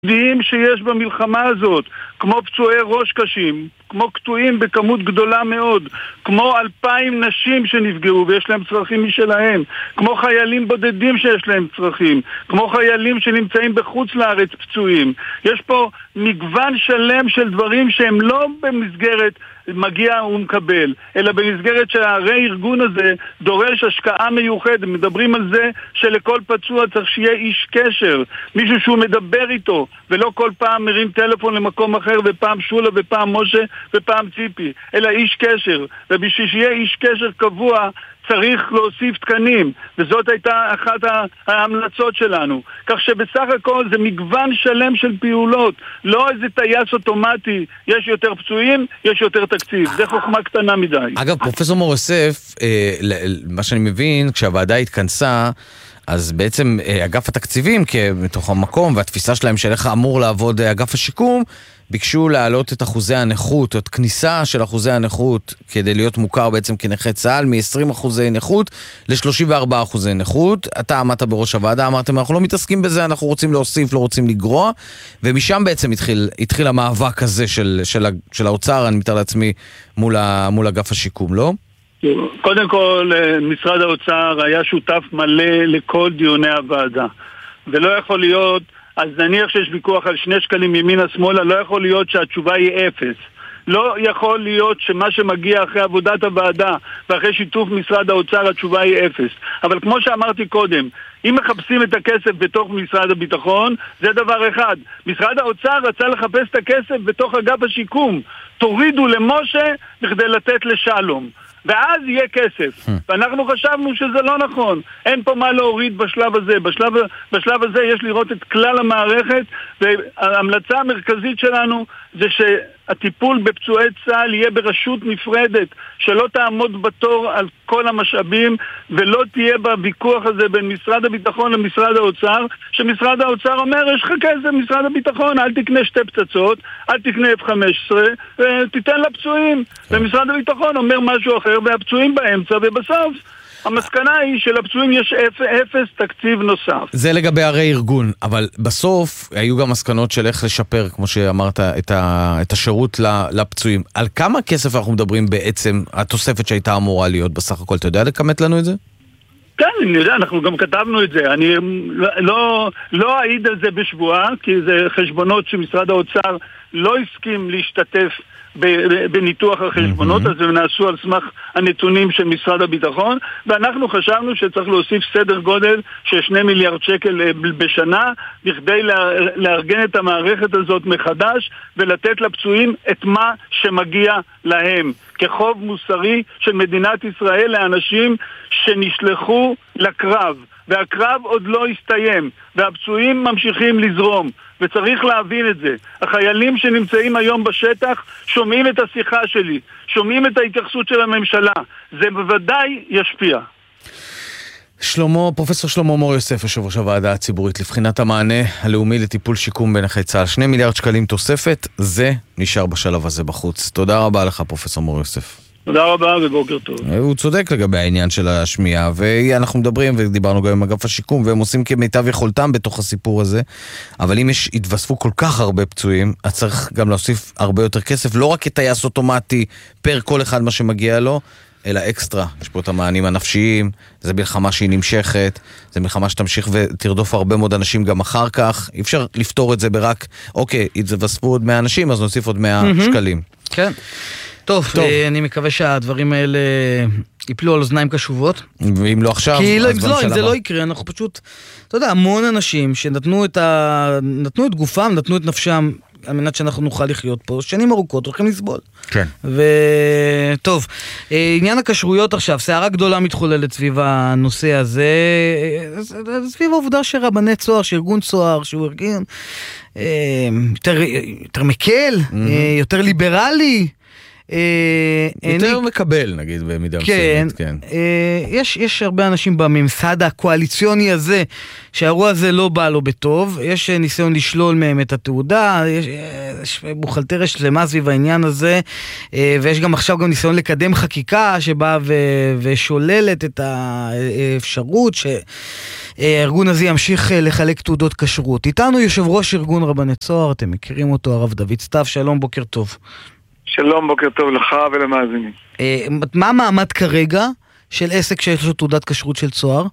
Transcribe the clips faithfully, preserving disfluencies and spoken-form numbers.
מדהים שיש במלחמה הזאת, כמו פצועי ראש קשים, כמו קטועים בכמות גדולה מאוד, כמו אלפיים נשים שנפגעו ויש להם צרכים משלהם, כמו חיילים בודדים שיש להם צרכים, כמו חיילים שנמצאים בחוץ לארץ פצועים. יש פה מגוון שלם של דברים שהם לא במסגרת מגיע ומקבל, אלא במסגרת שהרי ארגון הזה דורש השקעה מיוחדת. מדברים על זה שלכל פצוע צריך שיהיה איש קשר, מישהו שהוא מדבר איתו, ולא כל פעם מרים טלפון למקום אחר, ופעם שולה ופעם משה ופעם ציפי, אלא איש קשר. ובשביל שיהיה איש קשר קבוע צריך להוסיף תקנים, וזאת הייתה אחת ההמלצות שלנו. כך שבסך הכל זה מגוון שלם של פעולות, לא איזה טייס אוטומטי, יש יותר פצועים, יש יותר תקציב. זה חוכמה קטנה מדי. אגב, פרופסור מור יוסף, מה שאני מבין, כשהוועדה התכנסה, אז בעצם אגף התקציבים, מתוך המקום והתפיסה שלהם של איך אמור לעבוד אגף השיקום, ביקשו להעלות את אחוזי הנכות, או את כניסה של אחוזי הנכות, כדי להיות מוכר בעצם כנכה צה"ל, מ-עשרים אחוזי נכות ל-שלושים וארבעה אחוזי נכות. אתה עמדת בראש הוועדה, אמרתם, אנחנו לא מתעסקים בזה, אנחנו רוצים להוסיף, לא רוצים לגרוע, ומשם בעצם התחיל, התחיל המאבק הזה של, של, של האוצר, אני מתאר לעצמי, מול, ה, מול אגף השיקום, לא? קודם כל, משרד האוצר היה שותף מלא לכל דיוני הוועדה, ולא יכול להיות, אז נניח שיש ויכוח על שני שקלים ימינה שמאלה, לא יכול להיות שהתשובה היא אפס. לא יכול להיות שמה שמגיע אחרי עבודת הוועדה ואחרי שיתוף משרד האוצר התשובה היא אפס. אבל כמו שאמרתי קודם, אם מחפשים את הכסף בתוך משרד הביטחון, זה דבר אחד. משרד האוצר רצה לחפש את הכסף בתוך אגף השיקום. תורידו למשה בכדי לתת לשלום, ואז יהיה כסף. ואנחנו חשבנו שזה לא נכון. אין פה מה להוריד בשלב הזה. בשלב, בשלב הזה יש לראות את כלל המערכת, וההמלצה המרכזית שלנו זה שהטיפול בפצועי צה"ל יהיה ברשות נפרדת, שלא תעמוד בתור על כל המשאבים, ולא תהיה בוויכוח הזה בין משרד הביטחון למשרד האוצר, שמשרד האוצר אומר, יש לך כסף משרד הביטחון, אל תקנה שתי פצצות, אל תקנה אף חמש עשרה, תיתן לפצועים. ומשרד הביטחון אומר משהו אחר, והפצועים באמצע, ובסוף המסקנה היא שלפצועים יש אפ, אפס תקציב נוסף. זה לגבי הרי ארגון, אבל בסוף היו גם מסקנות של איך לשפר, כמו שאמרת, את, ה, את השירות לפצועים. על כמה כסף אנחנו מדברים בעצם, התוספת שהייתה אמורה להיות בסך הכל? אתה יודע לכמת לנו את זה? כן, אני יודע, אנחנו גם כתבנו את זה. אני לא, לא אעיד על זה בשבועה, כי זה חשבונות שמשרד האוצר לא הסכים להשתתף בניתוח החשבונות, אז הם נעשו על סמך הנתונים של משרד הביטחון, ואנחנו חשבנו שצריך להוסיף סדר גודל של שני מיליארד שקל בשנה, בכדי לארגן את המערכת הזאת מחדש, ולתת לפצועים את מה שמגיע להם, כחוב מוסרי של מדינת ישראל לאנשים שנשלחו לקרב, והקרב עוד לא הסתיים, והפצועים ממשיכים לזרום, וצריך להבין את זה. החיילים שנמצאים היום בשטח שומעים את השיחה שלי, שומעים את ההתייחסות של הממשלה. זה בוודאי ישפיע. שלמה, פרופסור שלמה מור יוסף, יושב ראש הוועדה הציבורית לבחינת המענה הלאומי לטיפול שיקום בנכי צה"ל. שני מיליארד שקלים תוספת, זה נשאר בשלב הזה בחוץ. תודה רבה לך, פרופסור מור יוסף. תודה רבה ובוקר טוב. הוא צודק לגבי העניין של השמיעה, ואנחנו מדברים ודיברנו גם עם אגף השיקום, והם עושים כמיטב יכולתם בתוך הסיפור הזה, אבל אם יש, התווספו כל כך הרבה פצועים, אז צריך גם להוסיף הרבה יותר כסף, לא רק כטייס אוטומטי פר כל אחד מה שמגיע לו, אלא אקסטרה. יש פה את המענים הנפשיים, זה מלחמה שהיא נמשכת, זה מלחמה שתמשיך ותרדוף הרבה מאוד אנשים גם אחר כך, אי אפשר לפתור את זה ברק, אוקיי, התווספו עוד מאה אנשים, אז נוסיף עוד מאה שקלים. כן. טוב, טוב. אני מקווה שהדברים האלה ייפלו על אוזניים קשובות. ואם לא עכשיו, כי אז לא, אם זה לא יקרה, אנחנו פשוט, אתה יודע, המון אנשים שנתנו את ה... נתנו את גופם, נתנו את נפשם, על מנת שאנחנו נוכל לחיות פה, שנים ארוכות, הולכים לסבול. כן. וטוב, עניין הכשרויות עכשיו, שערה גדולה מתחוללת סביב הנושא הזה, סביב העובדה שרבני צוהר, שארגון צוהר, שהוא ארגון יותר, יותר מקל, יותר ליברלי, יותר מקבל, נגיד, במידה מסוימת, כן. יש, יש הרבה אנשים בממסד הקואליציוני הזה, שהאירוע הזה לא בא לו בטוב, יש ניסיון לשלול מהם את התעודה, יש, יש בוכלטריה שלמה סביב העניין הזה, ויש גם עכשיו גם ניסיון לקדם חקיקה שבאה ו, ושוללת את האפשרות ש... הארגון הזה ימשיך לחלק תעודות כשרות. איתנו יושב ראש ארגון רבני צוהר, אתם מכירים אותו, הרב דוד סתיו, שלום, בוקר טוב. שלום, בוקר טוב לך ולמאזינים. מה המעמד כרגע של עסק שיש לו תעודת כשרות של צוהר?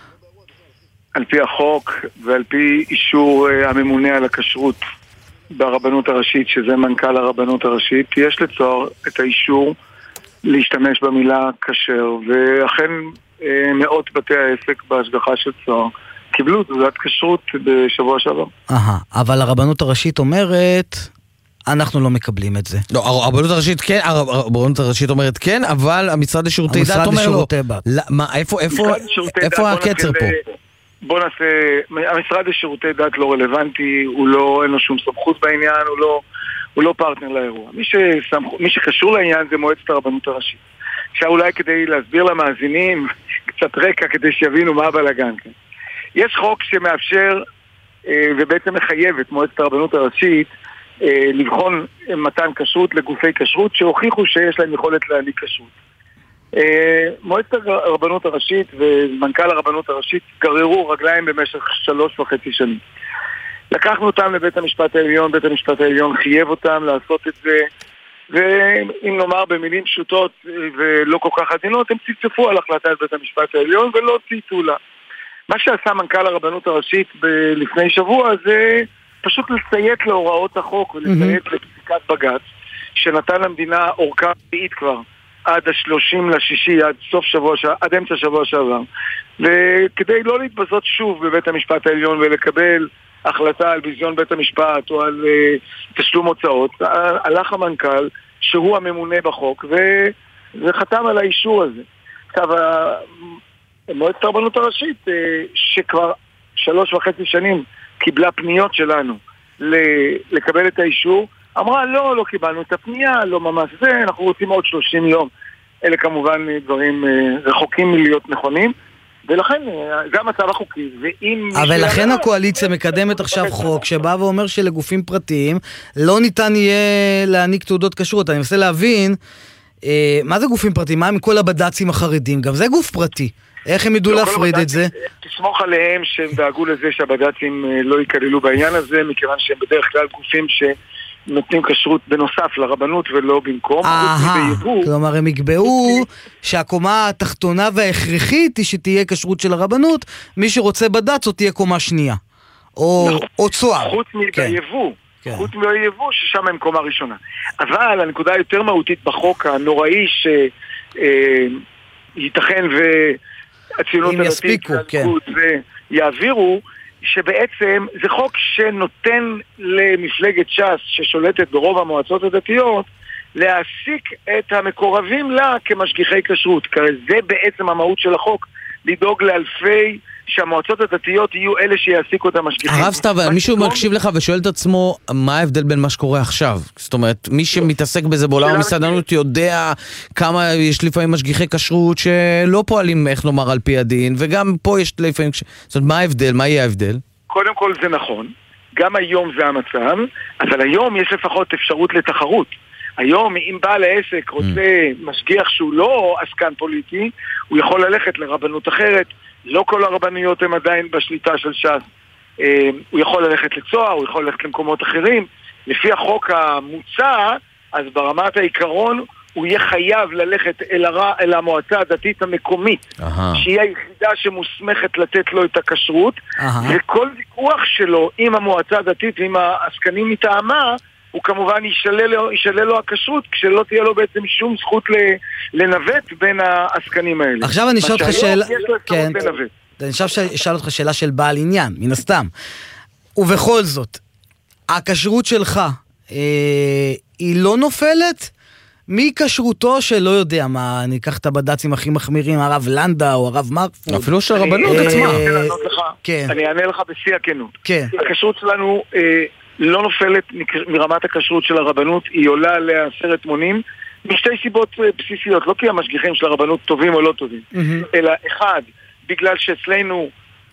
על פי החוק ועל פי אישור הממונה על הכשרות ברבנות הראשית, שזה מנכ"ל הרבנות הראשית, יש לצוהר את האישור להשתמש במילה כשר, ואכן מאות בתי העסק בהשגחה של צוהר קיבלו תעודת כשרות בשבוע שעבר. אהה, אבל הרבנות הראשית אומרת, אנחנו לא מקבלים את זה. לא, הרבנות הראשית כן, הרבנות הראשית אומרת כן, אבל המשרד לשירותי דת אומר לו. מה, איפה, איפה, איפה הקצר פה? בוא נעשה, המשרד לשירותי דת לא רלוונטי, הוא לא, אין לו שום סמכות בעניין, הוא לא, הוא לא פרטנר לאירוע. מי שסמכ... מי שקשור לעניין זה מועצת הרבנות הראשית. עכשיו אולי כדי להסביר למאזינים קצת רקע כדי שיבינו מה הבלגן. יש חוק שמאפשר ובעצם מחייב את מועצת הרבנות הראשית לבחון מתן כשרות לגופי כשרות שהוכיחו שיש להם יכולת להעניק כשרות. מועצת הרבנות הראשית ומנכ"ל הרבנות הראשית גררו רגליים במשך שלוש וחצי שנים. לקחנו אותם לבית המשפט העליון, בית המשפט העליון חייב אותם לעשות את זה, ואם נאמר במילים פשוטות ולא כל כך עדינות, הם צפצפו על החלטת בית המשפט העליון ולא צייתו לה. מה שעשה מנכ"ל הרבנות הראשית לפני שבוע זה פשוט לציית להוראות החוק ולציית mm-hmm. לפסיקת בג"ץ, שנתן למדינה אורכה רביעית כבר עד השלושים לשישי, עד סוף שבוע, עד אמצע שבוע שעבר. וכדי לא להתבזות שוב בבית המשפט העליון ולקבל החלטה על ביזיון בית המשפט או על uh, תשלום הוצאות, הלך המנכ"ל שהוא הממונה בחוק ו... וחתם על האישור הזה. עכשיו, מועצת הרבנות הראשית uh, שכבר שלוש וחצי שנים קיבלה פניות שלנו ל- לקבל את האישור, אמרה לא, לא קיבלנו את הפנייה, לא ממש זה, אנחנו רוצים עוד שלושים יום. אלה כמובן דברים uh, רחוקים מלהיות נכונים, ולכן זה המצב החוקי. אבל לכן הקואליציה מקדמת עכשיו חוק שבא ואומר שלגופים פרטיים לא ניתן יהיה להעניק תעודות כשרות. אני מנסה להבין, אה, מה זה גופים פרטיים? מה עם כל הבד"צים החרדים? גם זה גוף פרטי. איך הם ידעו להפריד את זה? תסמוך עליהם שהם דאגו לזה שהבד"צים לא ייכללו בעניין הזה, מכיוון שהם בדרך כלל גופים ש... נותנים כשרות בנוסף לרבנות ולא במקום. אהה, כלומר הם יקבעו שהקומה התחתונה וההכרחית היא שתהיה כשרות של הרבנות, מי שרוצה בד"ץ או תהיה קומה שנייה. או צוהר. חוץ מביבוא, חוץ מביבוא ששם הם קומה ראשונה. אבל הנקודה היותר מהותית בחוק הנוראי שייתכן והציונות הדתית יעבירו, שבעצם זה חוק שנותן למפלגת ש"ס ששולטת ברוב המועצות הדתיות להעסיק את המקורבים לה כמשגיחי כשרות. זה בעצם המהות של החוק, לדאוג לאלפי שהמועצות הדתיות יהיו אלה שיעסיקו את המשגיחים. הרב סתיו, מישהו מקשיב לך ושואל את עצמו מה ההבדל בין מה שקורה עכשיו? זאת אומרת, מי שמתעסק בזה בעולם המסעדנות יודע כמה יש לפעמים משגיחי כשרות שלא פועלים, איך נאמר, על פי הדין, וגם פה יש לפעמים... זאת אומרת, מה ההבדל? מה יהיה ההבדל? קודם כל זה נכון. גם היום זה המצב, אבל היום יש לפחות אפשרות לתחרות. היום אם בעל העסק רוצה משגיח שהוא לא עסקן פוליטי, הוא יכול ללכת לרבנות אחרת. לא כל הרבניות הם עדיין בשליטה של ש"ס. הוא יכול ללכת לצוהר, הוא יכול ללכת למקומות אחרים. לפי החוק המוצע, אז ברמת העיקרון הוא יהיה חייב ללכת אל, הר... אל המועצה הדתית המקומית, שהיא היחידה שמוסמכת לתת לו את הכשרות, וכל ויכוח שלו עם המועצה הדתית ועם העסקנים מטעמה, הוא כמובן ישלל לו, ישלל לו הכשרות, כשלא תהיה לו בעצם שום זכות לנווט בין העסקנים האלה. עכשיו אני אשאל אותך שאלה... כן, אני עכשיו אשאל אותך שאלה של בעל עניין, מן הסתם. ובכל זאת, הכשרות שלך, אה, היא לא נופלת? מי כשרותו שלא יודע מה, אני אקח את הבד"צים הכי מחמירים, הרב לנדה או הרב מרפוד. אפילו שהרבנות עצמה. אני אענה לך בשיא הכנות. הכשרות שלנו... לא נופלת מרמת הכשרות של הרבנות, היא עולה לעשרת מונים, משתי סיבות בסיסיות, לא כי המשגיחים של הרבנות טובים או לא טובים, mm-hmm. אלא אחד, בגלל שאצלנו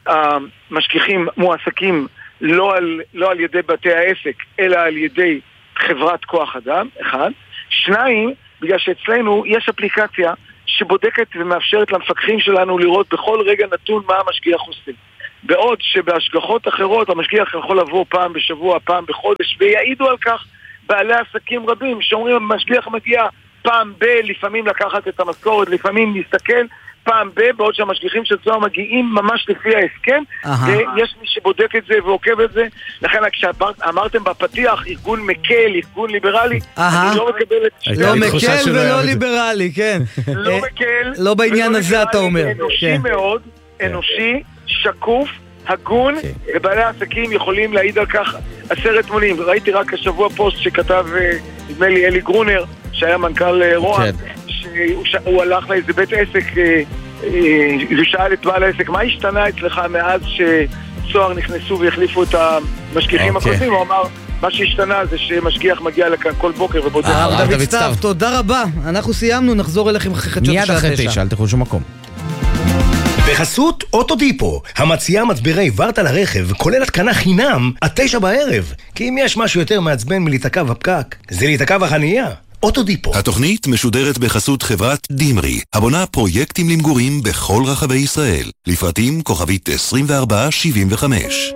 המשגיחים מועסקים לא על, לא על ידי בתי העסק, אלא על ידי חברת כוח אדם, אחד. שניים, בגלל שאצלנו יש אפליקציה שבודקת ומאפשרת למפקחים שלנו לראות בכל רגע נתון מה המשגיח עושה. בעוד שבהשגחות אחרות המשגיח יכול לבוא פעם בשבוע, פעם בחודש, ויעידו על כך בעלי עסקים רבים שאומרים המשגיח מגיע פעם ב, לפעמים לקחת את המשכורת, לפעמים להסתכל פעם ב, בעוד שהמשגיחים של צוהר מגיעים ממש לפי ההסכם, ויש מי שבודק את זה ועוקב את זה. לכן כשאמרתם בפתיח ארגון מקל, ארגון ליברלי, אני לא מקבל את לא מקל ולא ליברלי, כן. לא מקל, לא בעניין הזה אתה אומר. אנושי מאוד, אנושי, שקוף, הגון, ובעלי העסקים יכולים להעיד על כך עשרת מונים. ראיתי רק השבוע פוסט שכתב, נדמה לי, אלי גרונר, שהיה מנכ"ל רוה"מ, שהוא הלך לאיזה בית עסק, ושאל את בעל העסק, מה השתנה אצלך מאז שצוהר נכנסו והחליפו את המשגיחים הקודמים? הוא אמר, מה שהשתנה זה שמשגיח מגיע לכאן כל בוקר ובודק. הרב דוד סתיו, תודה רבה. אנחנו סיימנו, נחזור אליכם אחרי חדשות השעה תשע. מיד אחרי תשע, אל תלכו לשום מקום. בחסות אוטודיפו, המציעה מצברי ורטה לרכב, כולל התקנה חינם, עד תשע בערב. כי אם יש משהו יותר מעצבן מלהיתקע בפקק, זה להיתקע בחנייה. אוטודיפו. התוכנית משודרת בחסות חברת דימרי, הבונה פרויקטים למגורים בכל רחבי ישראל. לפרטים כוכבית עשרים וארבע שבעים וחמש.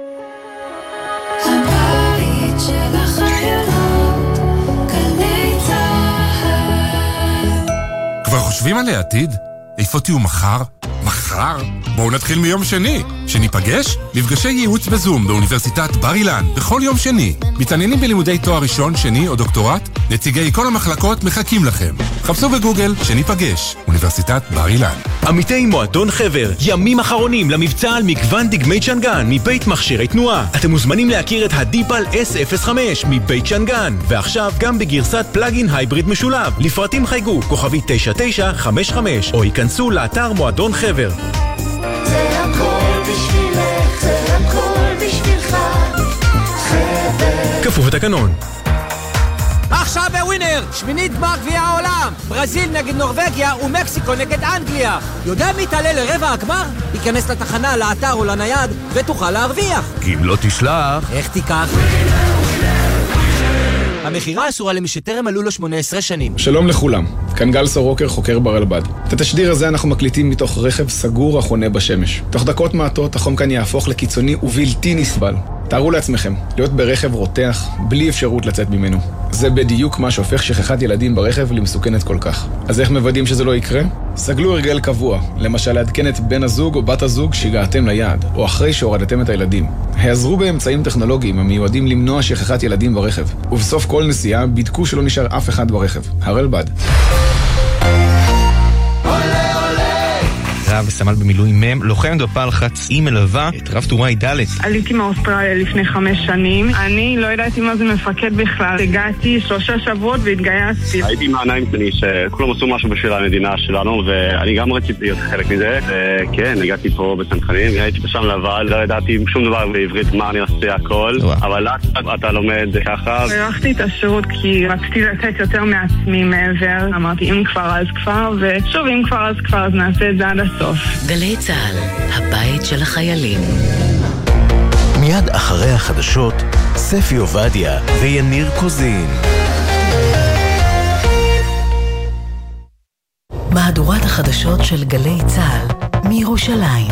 הבית של החיילות, גלי צהל. כבר חושבים על העתיד? איפה תהיו מחר? מחר? בואו נתחיל מיום שני. שניפגש? מפגשי ייעוץ בזום באוניברסיטת בר אילן בכל יום שני. מתעניינים בלימודי תואר ראשון, שני או דוקטורט? נציגי כל המחלקות מחכים לכם. חפשו בגוגל שניפגש. אוניברסיטת בר אילן. עמיתי מועדון חבר, ימים אחרונים למבצע על מגוון דגמי צ'נגן מבית מכשירי תנועה. אתם מוזמנים להכיר את הדיפל אס אפס חמש מבית צ'נגן, ועכשיו גם בגרסת פלאגין הייבריד משולב. לפרטים חייגו כוכבי תשע תשע חמש חמש או ייכנסו לאתר מועדון חבר. זה הכל בשבילך, זה הכל בשבילך, חבר. כפוף לתקנון. עכשיו בווינר, שמינית גמר גביע העולם, ברזיל נגד נורווגיה ומקסיקו נגד אנגליה. יודע מי תעלה לרבע הגמר? ייכנס לתחנה, לאתר או לנייד ותוכל להרוויח. כי אם לא תשלח, איך תיקח? המחירה אסורה למי שטרם מלאו לו שמונה עשרה שנים. שלום לכולם, כאן גל סורוקר, חוקר ברלב"ד. את התשדיר הזה אנחנו מקליטים מתוך רכב סגור החונה בשמש. תוך דקות מעטות החום כאן יהפוך לקיצוני ובלתי נסבל. תארו לעצמכם, להיות ברכב רותח, בלי אפשרות לצאת ממנו. זה בדיוק מה שהופך שכחת ילדים ברכב למסוכנת כל כך. אז איך מוודאים שזה לא יקרה? סגלו הרגל קבוע, למשל לעדכן את בן הזוג או בת הזוג שהגעתם ליעד, או אחרי שהורדתם את הילדים. העזרו באמצעים טכנולוגיים המיועדים למנוע שכחת ילדים ברכב, ובסוף כל נסיעה בדקו שלא נשאר אף אחד ברכב. הרלב"ד. רב וסמל במילואים מם, לוחם דופל חצי מלווה את רב טוראי ד'. עליתי מאוסטרליה לפני חמש שנים. אני לא ידעתי מה זה מפקד בכלל. הגעתי שלושה שבועות והתגייסתי. הייתי מהעיניים שלי שכולם עשו משהו בשביל המדינה שלנו, ואני גם רציתי להיות חלק מזה. וכן, הגעתי פה בצנחנים, הייתי בשם לבד, לא ידעתי שום דבר בעברית מה אני עושה הכל, אבל אתה לומד ככה. הלכתי את השירות כי רציתי לתת יותר מעצמי מעבר. אמרתי, אם כבר אז כבר, ושוב, אם כבר אז כבר, אז נעשה את זה עד הסוף. גלי צהל, הבית של החיילים. מיד אחרי החדשות, ספי עובדיה ויניר קוזין. מהדורת החדשות של גלי צהל מירושלים.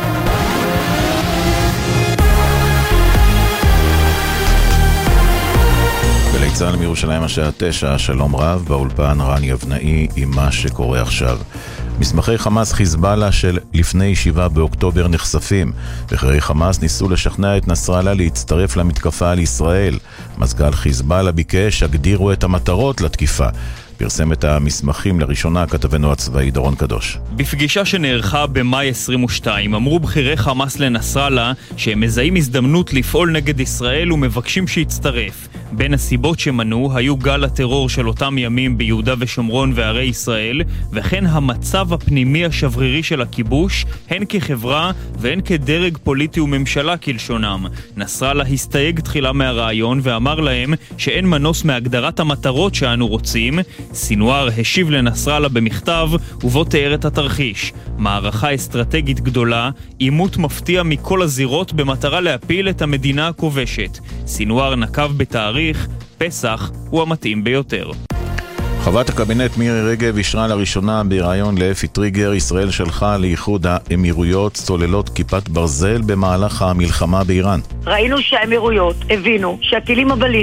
גלי צהל מירושלים השעה תשע, שלום רב, באולפן רן יבנאי עם מה שקורה עכשיו. מסמכי חמאס חיזבאללה של לפני שבעה באוקטובר נחשפים. בכירי חמאס ניסו לשכנע את נסראללה להצטרף למתקפה על ישראל. מזכ"ל חיזבאללה ביקש הגדירו את המטרות לתקיפה. פרסם את המסמכים לראשונה כתבנו הצבאי דורון קדוש. בפגישה שנערכה במאי עשרים ושתיים אמרו בכירי חמאס לנסראללה שהם מזהים הזדמנות לפעול נגד ישראל ומבקשים שיצטרף. בין הסיבות שמנו היו גל הטרור של אותם ימים ביהודה ושומרון וערי ישראל, וכן המצב הפנימי השברירי של הכיבוש, הן כחברה והן כדרג פוליטי וממשלה כלשונם. נסראללה הסתייג תחילה מהרעיון ואמר להם שאין מנוס מהגדרת המטרות שאנו רוצים. סינואר השיב לנסראללה במכתב ובו תיאר את התרחיש. מערכה אסטרטגית גדולה, עימות מפתיע מכל הזירות במטרה להפיל את המדינה הכובשת. סינואר נקב בתאריך, פסח הוא המתאים ביותר. חברת הקבינט מירי רגב אישרה לראשונה בראיון לאפי טריגר, ישראל שלחה לאיחוד האמירויות צוללות כיפת ברזל במהלך המלחמה באיראן. ראינו שהאמירויות הבינו שהטילים הבליסטיים